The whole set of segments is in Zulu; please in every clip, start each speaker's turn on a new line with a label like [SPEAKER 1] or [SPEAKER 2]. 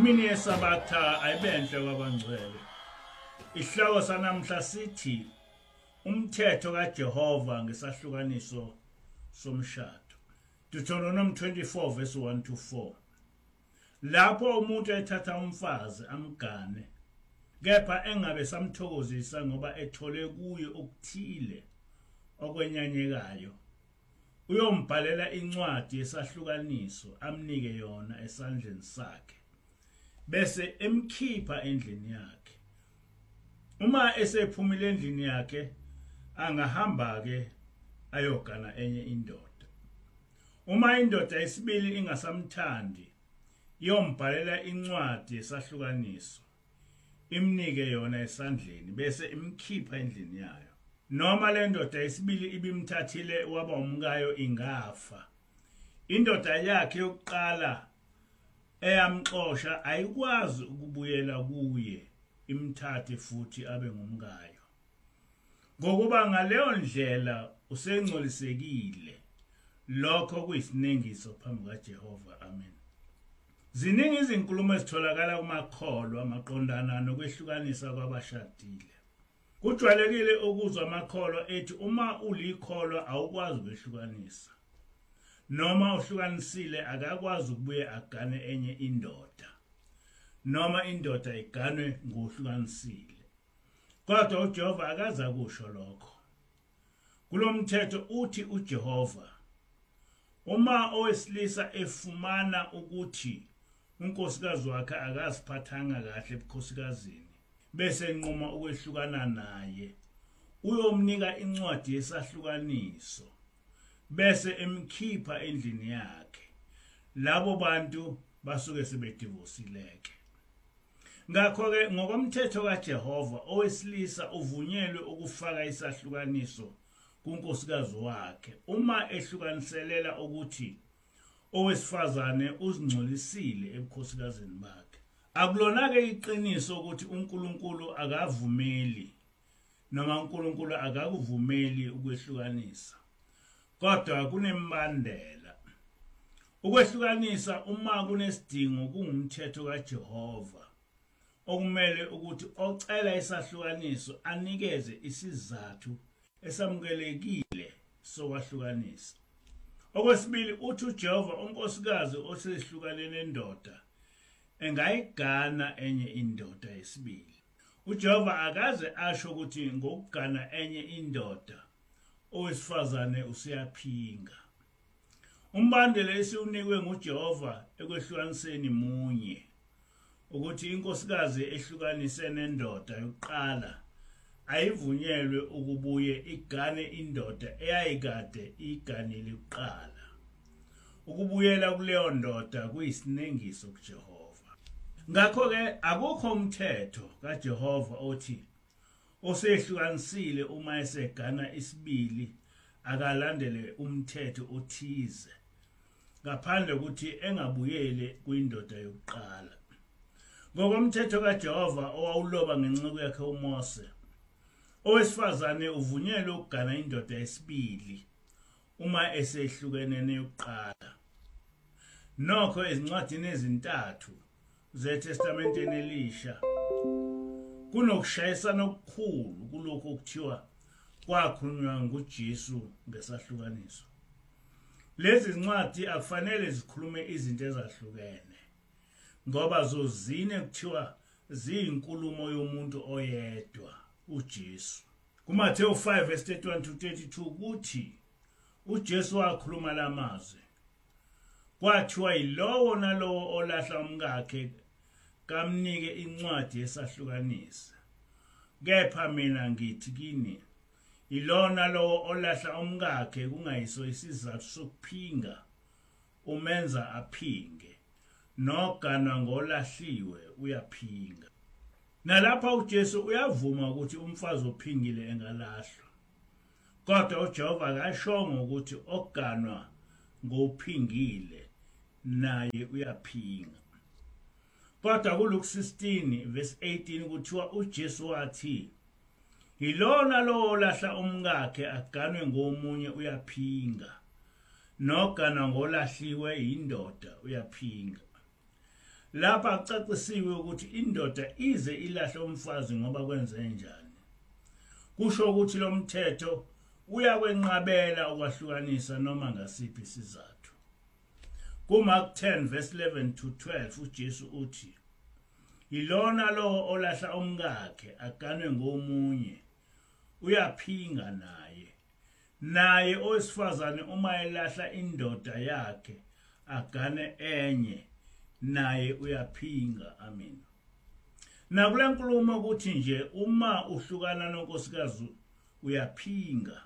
[SPEAKER 1] Imini yesabatha ayibenhle kwabangcwele. Isihloko sanamhla sithi umthetho kaJehova ngesahlukaniso somshado. Deuteronomy 24 verse 1 to 4. Lapho umuntu ethatha umfazi amgane, kepha engabe samthokozisa ngoba ethole kuye okuthile okwenyanyekayo, uyombhalela incwadi yesahlukaniso amnike yona esandleni sakhe, bese emkhipha endlini yakhe. Uma esephumile endlini yakhe, angahamba ke ayogana enye indoda. Uma indoda yesibili ingasamthandi, iyombhalela incwadi yesahlukaniso, imnike yona esandleni, bese imkhipha endlini yayo. Noma le ndoda yesibili ibimthathile waba umkayo ingafa, indoda yakhe yokuqala eyamxosha ayikwazi ukubuyela kuye imthathe futhi abe ngumkayo, ngokuba ngaleyo ndlela usengcolisekile. Lokho kuyisinengiso phambi kaJehova. Amen. Ziningi izinkulumo ezitholakala kumakholwa maqondana nokwehlukanisa kwabashadile. Kujwayelekile ukuzwa amakholwa ethi uma ulikholwa awukwazi ukwehlukanisa, noma uhlukanisile akakwazi ukubuye agane enye indoda, noma indoda iganwe ngohlukanisile. Kodwa uJehova akaza kusho lokho. Kulomthetho uthi uJehova, uma owesilisa efumana ukuthi unkosikazi wakhe akaziphathanga kahle ebukhosikazini, bese enquma ukwehlukana naye, uyomnika incwadi yesahlukaniso, bese emkhipha endlini yakhe. Labo bantu basuke sebedivosileke. Ngakho-ke ngokomthetho kaJehova, owesilisa uvunyelwe ukufaka isahlukaniso kunkosikazi wakhe uma ehlukaniselela ukuthi owesifazane uzingcolisile ebukhosikazini bakhe. Akulona-ke iqiniso ukuthi uNkulunkulu akavumeli noma uNkulunkulu akakuvumeli ukwehlukanisa, kodwa kunembandela. Ukwehlukanisa uma kunesidingo kungumthetho kaJehova, okumele ukuthi ocela isahlukaniso anikeze isizathu esamukelekile sokwahlukanisa. Okwesibili, uthi uJehova unkosikazi osehlukanene nendoda engayigana enye indoda yesibili. uJehova akaze asho ukuthi ngokugana enye indoda owesifazane usiyaphinga. Umbandela esiunikwe nguJehova ekwehlukaniseni munye, ukuthi inkosikazi ehlukanise nendoda yokuqala ayivunyelwe ukubuye igane indoda eyayikade iganile kuqala. Ukubuyela kuleyo ndoda kuyisinengiso kuJehova. Ngakho-ke akukho umthetho kaJehova othi osehlukanisile uma esegana isibili akalandele umthetho othize, ngaphandle ukuthi engabuyele kwindoda yokuqala. Ngokomthetho kaJehova owawuloba ngenceku yakhe uMose, owesifazane uvunyelwe ukugana indoda yesibili uma esehlukene neyokuqala. Nokho ezincwadini ezintathu zeTestamenteni Elisha kunokushayisana okukhulu kulokho okuthiwa kwakhulunywa nguJesu ngesahlukaniso. Lezi zincwadi akufanele zikhulume izinto ezahlukene, ngoba zozine kuthiwa ziyinkulumo yomuntu oyedwa, uJesu. kuMathewu 5 verse 31 to 32 kuthi uJesu wakhuluma lamazwi, kwathiwa yilowo nalowo olahla umkakhe kamnike incwadi yesahlukanisa. Kepha mina ngithi kini, ilona lowo olahla umkakhe kungayiso isizathu sokuphinga umenza aphinge, noganwa ngolahliwe uyaphinga. Nalapha uJesu uyavuma ukuthi umfazi ophingile engalahlwa, kodwa uJehova akashongo ukuthi oganwa ngophingile naye uyaphinga. Kodwa kuLuke 16 verse 18 kuthiwa uJesu wathi, ilona lowo olahla umkakhe aganwe ngomunye uyaphinga, noganwa ngolahliwe indoda uyaphinga. lapha kucacisiwe ukuthi indoda ize ilahle umfazi ngoba kwenze njani. Kusho ukuthi lo mthetho uyakwenqabela ukwahlukanisa noma ngasiphi isizathu. KuMark 10 verse 11 to 12 uJesu uthi, "Yilona lo olahla umkakhe aganwe ngomunye uyaphinga naye owesifazane uma elahla indoda yakhe agane enye naye uyaphinga." Amen. Nakule nkulumo ukuthi nje uma uhlukana nonkosikazi uyaphinga,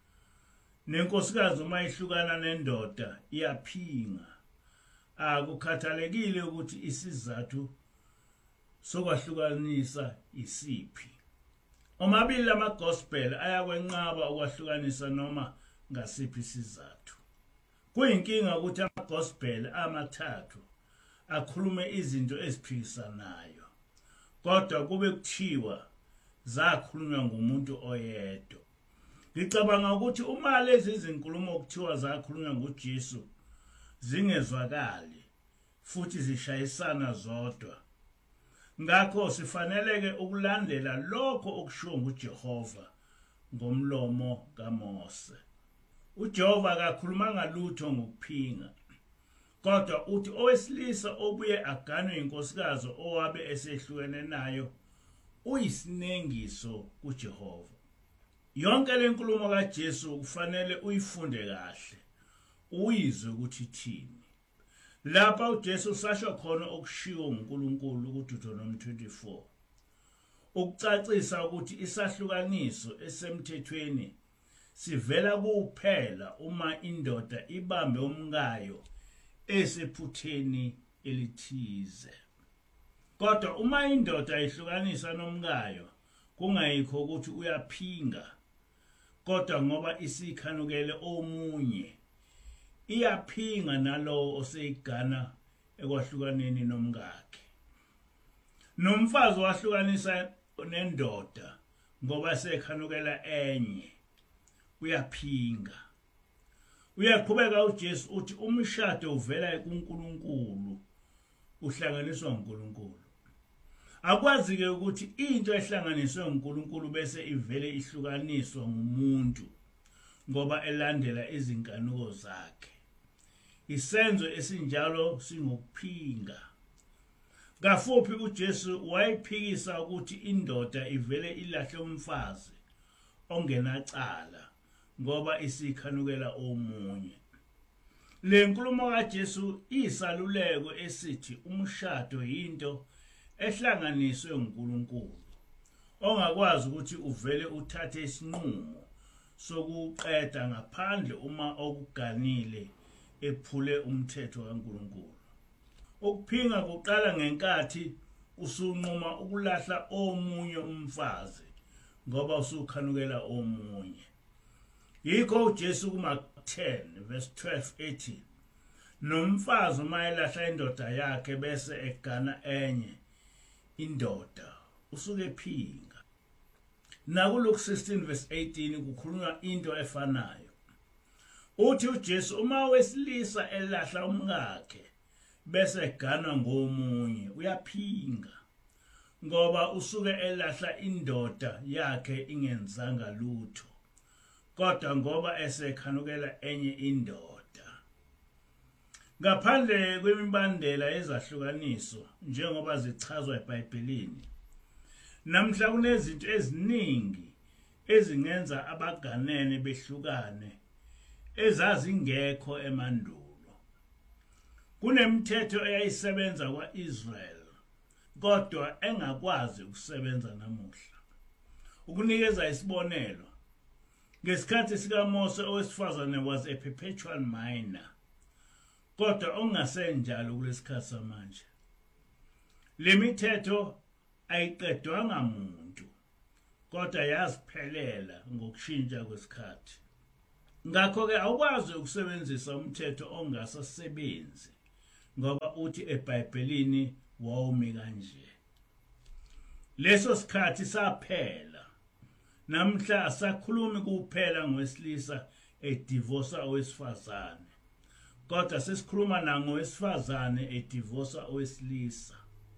[SPEAKER 1] nenkosikazi uma ihlukana nendoda iyaphinga. Akukhathalekile ukuthi isizathu sokwahlukanisa isiphi. Omabili ama-gospel ayakwenqaba ukwahlukanisa noma ngasiphi isizathu. Kuyinkinga ukuthi ama-gospel amathathu akhulume izinto eziphikisanayo, kodwa kube kuthiwa zakhulunywa ngumuntu oyedwa. Ngicabanga ukuthi uma lezi zinkulumo kuthiwa zakhulunywa nguJesu zingezwakali futhi zishayisana zodwa, ngakho sifaneleke ukulandela lokho okushiwo nguJehova ngomlomo kaMose. uJehova akakhulumanga lutho ngokuphinga, kodwa uthi owesilisa obuye aganwe inkosikazi owabe esehlukene nayo uyisinengiso kuJehova. Yonke le nkulumo kaJesu kufanele uyifunde kahle, uyizwe ukuthi ithini. Lapha uJesu sasho khona okushiwo uNkulunkulu kuDuteronomy 24, ukucacisa ukuthi isahlukaniso esemthethweni sivela kuphela uma indoda ibambe umkayo esephutheni elithize. Kodwa uma indoda ihlukanisa nomkayo kungayikho ukuthi uyaphinga, kodwa ngoba isikhanukele omunye iyaphinga nalowo oseyigana ekwahlukaneni nomkakhe. Nomfazi wahlukanisa nendoda ngoba sekhanukela enye uyaphinga. Uyaqhubeka uJesu uthi umshado uvela kuNkulunkulu, uhlanganiswa nguNkulunkulu. Akwazi-ke ukuthi into ehlanganiswe nguNkulunkulu bese ivele ihlukaniswa ngumuntu ngoba elandela izinkanuko zakhe. Isenzo esinjalo singokuphinga. Ngafuphi uJesu wayiphikisa ukuthi indoda ivele ilahle umfazi ongenacala ngoba isikhanukela omunye. Le nkulumo kaJesu iyisaluleko esithi umshado yinto ehlanganiswe nguNkulunkulu, ongakwazi ukuthi uvele uthathe isinqumo sokuqeda ngaphandle uma okuganile ephule umthetho kaNkulunkulu. Ukuphinga kuqala ngenkathi usunquma ukulahla omunye umfazi ngoba usukhanukela omunye. Yikho uJesu kuMark 10 verse 12 ethi, "Nomfazi uma elahla indoda yakhe bese egana enye indoda usuke ephinga." NakuLuke 16 verse 18 kukhulunywa into efanayo. Uthi uJesu uma owesilisa elahla umkakhe bese eganwa ngomunye uyaphinga, ngoba usuke elahla indoda yakhe ingenzanga lutho, kodwa ngoba esekhanukela enye indoda. Ngaphandle kwemibandela yezahlukaniso njengoba zichazwa eBhayibhelini, namhla kunezinto eziningi ezingenza abaganene behlukane ezazingekho emandulo. Kunemithetho eyayisebenza kwa-Israel kodwa engakwazi ukusebenza namuhla. Ukunikeza isibonelo, ngesikhathi sikaMose owesifazane was a perpetual minor, kodwa ongasenjalo kulesikhathi samanje. Le mithetho ayiqedwanga muntu, kodwa yaziphelela ngokushintsha kwesikhathi. Ngakho-ke awukwazi ukusebenzisa umthetho ongasasebenzi ngoba uthi eBhayibhelini wawumi kanje. Leso sikhathi saphela. Namhla asakhulumi kuphela ngowesilisa edivosa owesifazane, kodwa sesikhuluma nangowesifazane edivorsa owesilisa.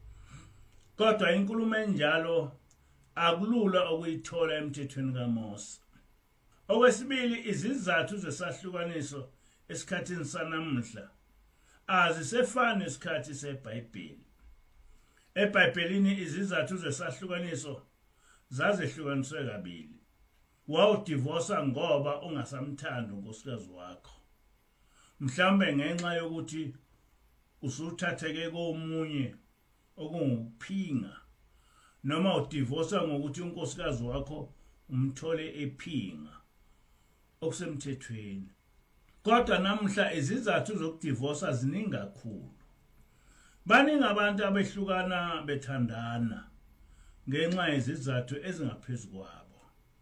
[SPEAKER 1] Kodwa inkulumo enjalo akulula ukuyithola emthethweni kaMose. Okwesibili, izizathu zesahlukaniso esikhathini sanamuhla azisefani nesikhathi seBhayibheli. EBhayibhelini izizathu zesahlukaniso zazehlukaniswe kabili. Wawudivorsa ngoba ungasamthandi unkosikazi wakho, mhlawumbe ngenxa yokuthi usuthatheke komunye okungukuphinga, noma udivorsa ngokuthi unkosikazi wakho umthole ephinga okusemthethweni. Kodwa namuhla izizathu zokudivorsa ziningi kakhulu. Baningi abantu abehlukana bethandana ngenxa yezizathu ezingaphezulu kwabo.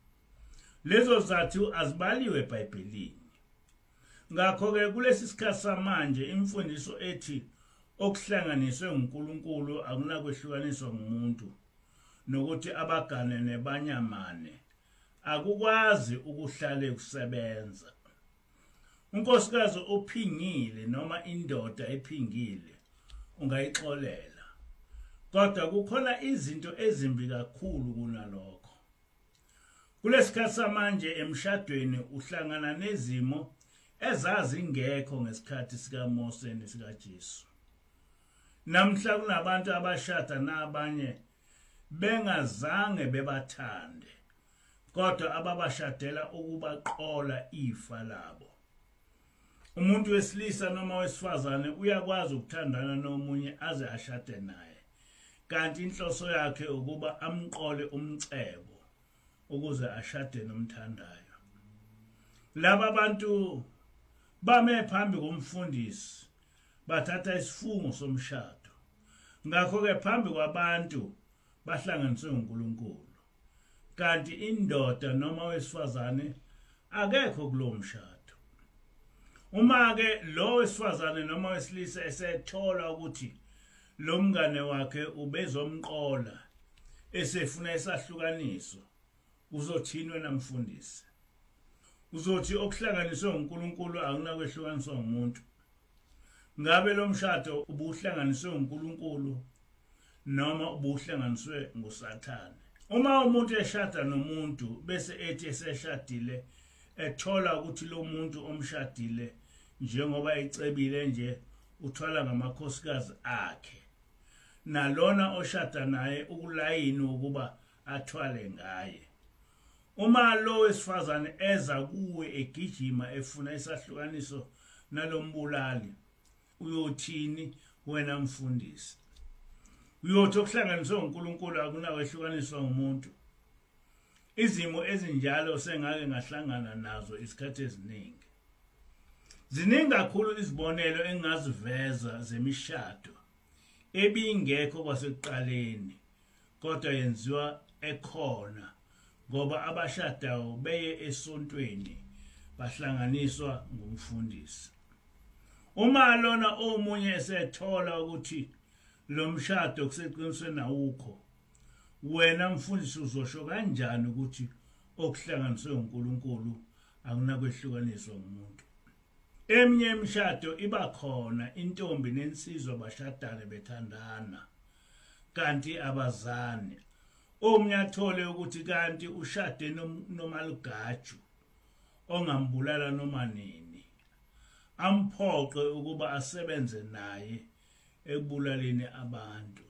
[SPEAKER 1] Lezo zathu azibaliwe eBhayibhelini. Ngakho-ke kulesi sikhathi samanje imfundiso ethi okuhlanganiswe uNkulunkulu akunakwehlukaniswa ngumuntu, nokuthi abagane nebanyamane akukwazi ukuhlale kusebenza. Unkosikazi ophingile noma indoda ephingile ungayixolela, kodwa kukhona izinto ezimbi kakhulu kunalokho. Kulesikhathi samanje emshadweni uhlangana nezimo ezazingekho ngesikhathi sikaMose nesikaJesu. Namhla kunabantu abashada nabanye bengazange bebathande, kodwa ababashadela ukubaqola ifa labo. Umuntu wesilisa noma wesifazane uyakwazi ukuthandana nomunye aze ashade naye, kanti inhloso yakhe ukuba amqole umcebo ukuze ashade nomthandayo. Laba abantu bame phambi komfundisi bathatha isifungo somshado. Ngakho-ke phambi kwabantu bahlanganiswe uNkulunkulu, kanti indoda noma wesifazane akekho kulowo mshado. Uma-ke lo wesifazane noma wesilisa esethola ukuthi lo mngane wakhe ubezomqola esefuna isahlukaniso, uzothini wena mfundisi? Uzothi okuhlanganiswe uNkulunkulu akunakwehlukaniswa ngumuntu? Ngabe lo mshado ubuhlanganiswe uNkulunkulu noma ubuhlanganiswe nguSathane? Uma umuntu eshada nomuntu bese ethi eseshadile ethola ukuthi lo muntu omshadile njengoba ecebile nje uthwala ngamakhosikazi akhe, nalona oshada naye ukulayini ukuba athwale ngaye. Uma lo wesifazane eza kuwe egijima efuna isahlukaniso nalombulali, uyothini wena mfundisi? Uyothi okuhlanganiswe uNkulunkulu akunakwehlukaniswa ngumuntu? Izimo ezinjalo sengake ngahlangana nazo isikhathi eziningi. Ziningi kakhulu izibonelo engaziveza zemishado ebingekho kwasekuqaleni, kodwa yenziwa ekhona ngoba abashadayo beye esontweni bahlanganiswa ngumfundisi. Uma lona omunye esethola ukuthi lo mshado kuseqiniswe nawukho, wena mfundisi uzosho kanjani ukuthi okuhlanganiswe uNkulunkulu akunakwehlukaniswa ngumuntu? Eminye imishado iba khona intombi nensizwa bashadane bethandana kanti abazane. Omunye athole ukuthi kanti ushade nomalugaju ongambulala noma nini, amphoqe ukuba asebenze naye ekubulaleni abantu.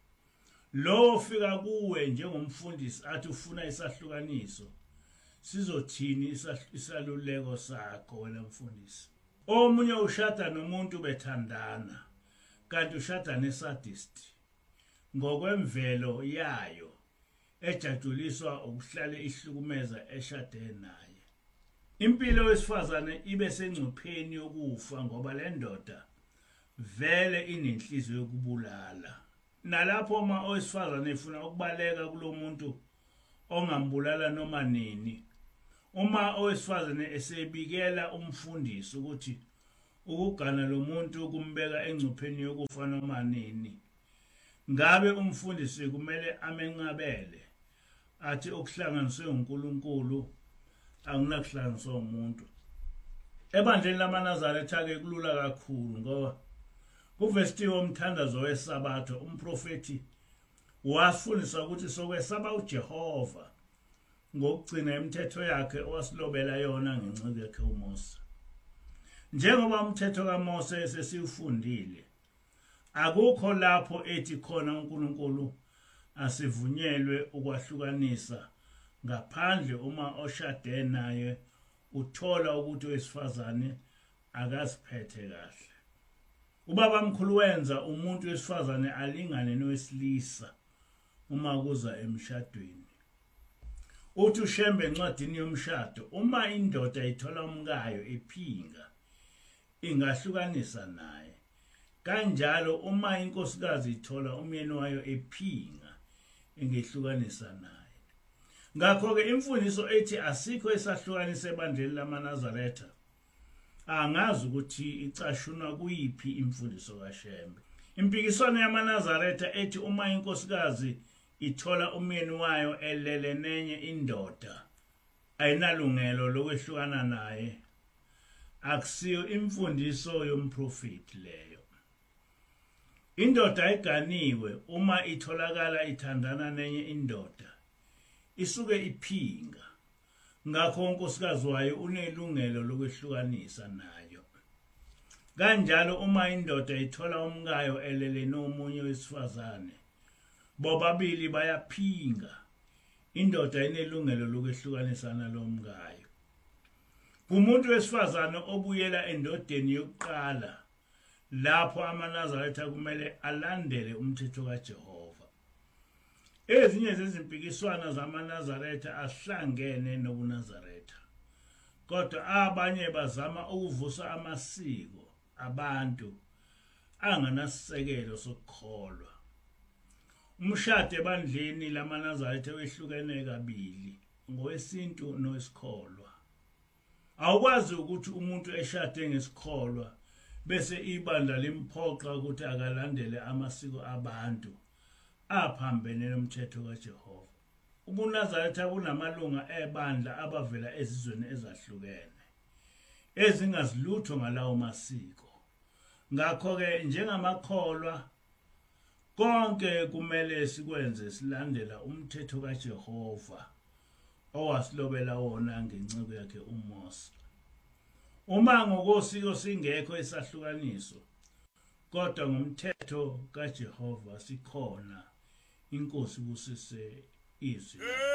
[SPEAKER 1] Lo ofika kuwe njengomfundisi athi ufuna isahlukaniso, sizothini isaluleko sakho wena mfundisi? Omunye ushada nomuntu bethandana kanti ushada nesadist ngokwemvelo yayo ejatshuliswa ukuhlale ihlukumeza eshade naye. Impilo wesifazane ibe sengcupheni yokufa ngoba le ndoda vele inenhliziyo yokubulala. Nalapho uma owesifazane efuna ukubaleka kulo muntu ongambulala noma nini, uma owesifazane esebikela umfundisi ukuthi ukugana lo muntu kumbeka engcupheni yokufa noma nini, ngabe umfundisi kumele amenqabele athi okuhlanganiswe uNkulunkulu akunakuhlanganiswa umuntu? Ebandleni lamaNazaretha ke kulula kakhulu ngoba kuvestiwe umthandazo wesabatho umprofeti wasifundisa ukuthi sokwesaba uJehova ngokugcina imithetho yakhe owasilobela yona ngenceku yakhe uMose. Njengoba umthetho kaMose sesiwufundile, akukho lapho ethi khona uNkulunkulu asivunyelwe ukwahlukanisa ngaphandle uma oshade naye uthola ukuthi owesifazane akaziphethe kahle. Ubaba mkhulu wenza umuntu wesifazane alingane nowesilisa uma kuza emshadweni. Uthi uShembe encwadini yomshado, uma indoda ithola umkayo ephinga ingahlukanisa naye. Kanjalo uma inkosikazi ithola umyeni wayo ephinga ingehlukanisa naye. Ngakho-ke imfundiso ethi asikho esahlukanisa ebandleni lamaNazaretha, angazi ukuthi icashunwa kuyiphi imfundiso kaShembe. Impikiswano yamaNazaretha ethi uma inkosikazi ithola umyeni wayo elele nenye indoda ayinalungelo lokwehlukana naye, akusiyo imfundiso yomprofeti leyo. Indoda eganiwe uma itholakala ithandana nenye indoda isuke iphinga, ngakho unkosikazi wayo unelungelo lokwehlukanisa nayo. Kanjalo uma indoda ithola umkayo elele nomunye wesifazane, bobabili bayaphinga, indoda inelungelo lokwehlukanisa nalomkayo. Kumuntu wesifazane obuyela endodeni yokuqala, lapho amaNazaretha kumele alandele umthetho kaJehova. Ezinye zezimpikiswana zamaNazaretha ahlangene nobuNazaretha, kodwa abanye bazama ukuvusa amasiko abantu anganasisekelo sokukholwa. Umshado ebandleni lamaNazaretha wehlukene kabili, ngowesintu nowesikholwa. Awukwazi ukuthi umuntu eshade ngesikholwa bese ibandla limphoqa ukuthi akalandele amasiko abantu aphambene nomthetho kaJehova. UbuNazaretha bunamalunga ebandla abavela ezizweni ezahlukene ezingazilutho ngalawo masiko. Ngakho-ke njengamakholwa konke kumele sikwenze silandela umthetho kaJehova owasilobela wona ngenceku yakhe uMose. Uma ngokosiko singekho esahlukaniso, kodwa ngomthetho kaJehova sikhona. Inkosi busise izwi.